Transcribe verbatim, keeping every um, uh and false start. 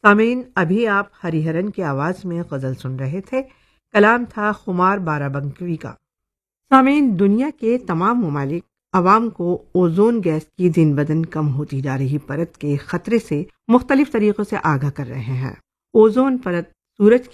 सामीन, अभी आप हरिहरन की आवाज में गजल सुन रहे थे। कलाम था खुमार बाराबंकी का। सामीन, दुनिया के तमाम ममालिक अवाम को ओजोन गैस की दिन बदन कम होती जा रही परत के खतरे से मुख्तलिफ तरीकों से आगाह कर रहे हैं। ओजोन परत सूरज